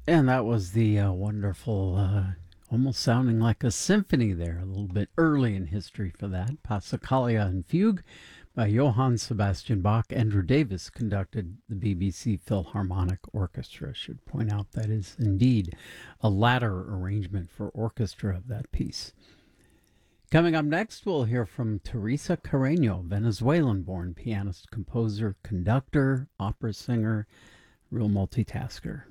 And that was the wonderful, almost sounding like a symphony there, a little bit early in history for that. Passacaglia and Fugue by Johann Sebastian Bach. Andrew Davis conducted the BBC Philharmonic Orchestra. Should point out that is indeed a latter arrangement for orchestra of that piece. Coming up next, we'll hear from Teresa Carreño, Venezuelan-born pianist, composer, conductor, opera singer, real multitasker.